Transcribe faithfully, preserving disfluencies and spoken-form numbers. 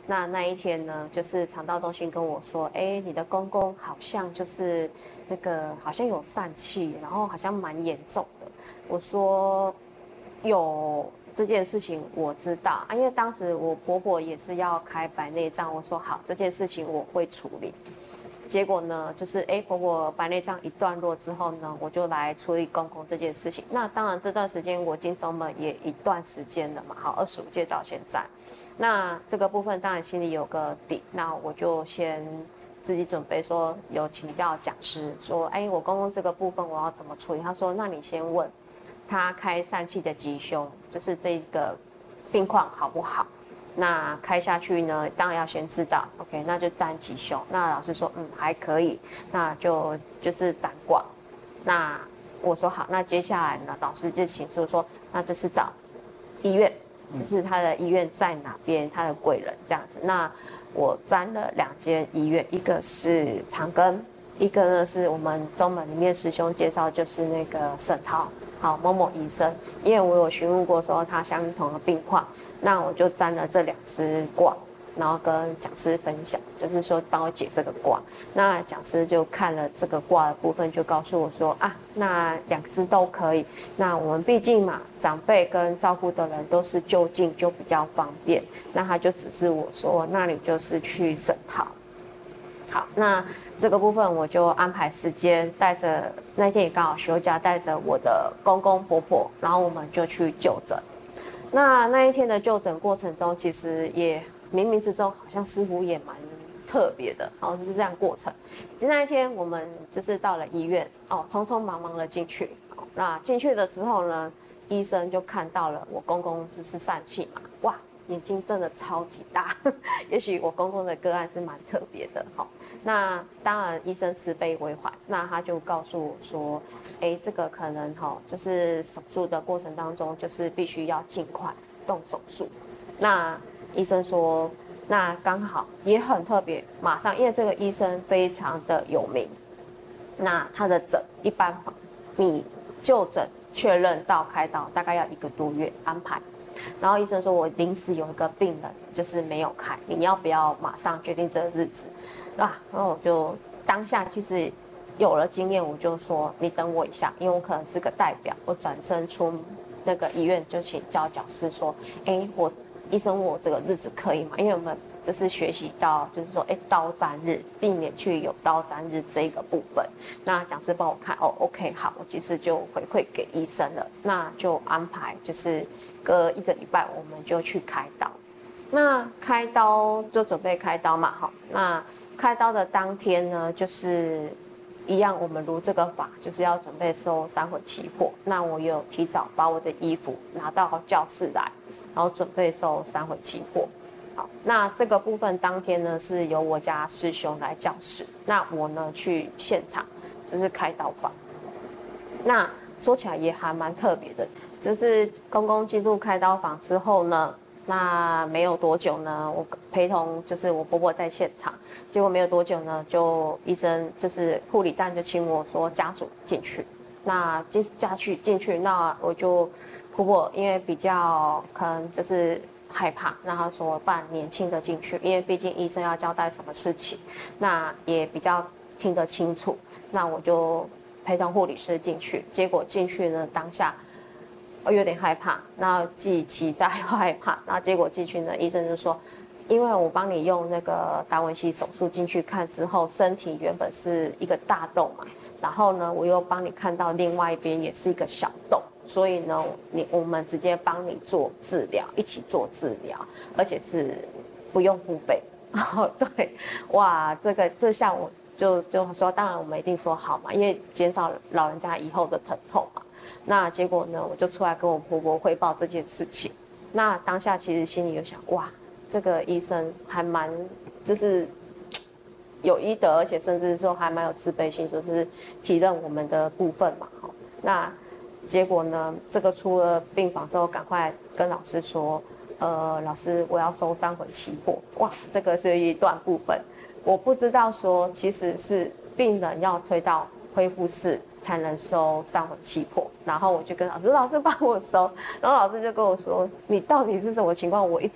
那那一天呢，就是肠道中心跟我说，哎，你的公公好像就是那个好像有疝气，然后好像蛮严重的。我说有这件事情我知道啊，因为当时我婆婆也是要开白内障，我说好，这件事情我会处理。结果呢，就是哎，婆婆白内障一段落之后呢，我就来处理公公这件事情。那当然这段时间我进中门也一段时间了嘛，好，二十五届到现在。那这个部分当然心里有个底，那我就先自己准备说有请教讲师说，哎，我公公这个部分我要怎么处理？他说，那你先问他开疝气的吉凶，就是这个病况好不好？那开下去呢，当然要先知道 ，OK， 那就占吉凶。那老师说，嗯，还可以，那就就是斩卦。那我说好，那接下来呢，老师就请示说，那就是找医院，就是他的医院在哪边，他的贵人这样子。那我占了两间医院，一个是长庚，一个呢是我们中门里面师兄介绍，就是那个沈涛，好某某医生，因为我有询问过说他相同的病况。那我就占了这两支卦，然后跟讲师分享，就是说帮我解这个卦。那讲师就看了这个卦的部分，就告诉我说啊，那两支都可以。那我们毕竟嘛，长辈跟照顾的人都是就近，就比较方便。那他就指示我说，那你就是去省桃。好，那这个部分我就安排时间，带着那天也刚好休假，带着我的公公婆婆，然后我们就去就诊。那那一天的就诊过程中，其实也冥冥之中好像似乎也蛮特别的，然后就是这样过程。就那一天我们就是到了医院，哦，匆匆忙忙的进去。哦，那进去了之后呢，医生就看到了我公公就是疝气嘛，哇，眼睛真的超级大。也许我公公的个案是蛮特别的，哈。那当然，医生慈悲为怀，那他就告诉我说，哎，这个可能哈，就是手术的过程当中，就是必须要尽快动手术。那医生说，那刚好也很特别，马上，因为这个医生非常的有名，那他的诊一般你就诊确认到开刀大概要一个多月安排。然后医生说，我临时有一个病人就是没有开，你要不要马上决定这个日子？啊，然后我就当下其实有了经验，我就说你等我一下，因为我可能是个代表，我转身出那个医院就请教讲师说，哎，我医生问我这个日子可以吗？因为我们就是学习到，就是说，哎，刀占日，避免去有刀占日这一个部分。那讲师帮我看，哦 ，OK， 好，我其实就回馈给医生了，那就安排就是隔一个礼拜我们就去开刀。那开刀就准备开刀嘛，好，那开刀的当天呢，就是一样，我们如这个法，就是要准备收三魂七魄。那我有提早把我的衣服拿到教室来，然后准备收三魂七魄。好，那这个部分当天呢，是由我家师兄来教室，那我呢去现场，就是开刀房。那说起来也还蛮特别的，就是公公进入开刀房之后呢。那没有多久呢，我陪同就是我婆婆在现场，结果没有多久呢，就医生就是护理站就请我说家属进去，那进家去进去，那我就婆婆因为比较可能就是害怕，那她说不然年轻的进去，因为毕竟医生要交代什么事情，那也比较听得清楚，那我就陪同护理师进去，结果进去呢当下。我有点害怕，那既期待又害怕，那结果进去呢，医生就说，因为我帮你用那个达文西手术进去看之后，身体原本是一个大洞嘛，然后呢，我又帮你看到另外一边也是一个小洞，所以呢，你我们直接帮你做治疗，一起做治疗，而且是不用付费。哦，对，哇，这个这下我就就说，当然我们一定说好嘛，因为减少老人家以后的疼痛嘛。那结果呢，我就出来跟我婆婆汇报这件事情。那当下其实心里有想，哇，这个医生还蛮就是有医德，而且甚至说还蛮有慈悲心，就是体认我们的部分嘛。那结果呢，这个出了病房之后，赶快跟老师说，呃，老师我要收三魂七魄。哇，这个是一段部分，我不知道说其实是病人要推到恢复室。才能收三魂七魄，然后我就跟老师，老师帮我收，然后老师就跟我说，你到底是什么情况？我一直